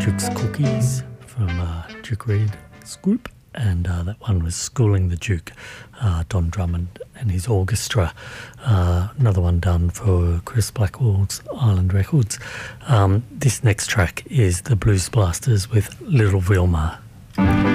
Duke's Cookies from Duke Reid's group, and that one was Schooling the Duke, Don Drummond and his orchestra. Another one done for Chris Blackwell's Island Records. This next track is the Blues Blasters with Little Vilma.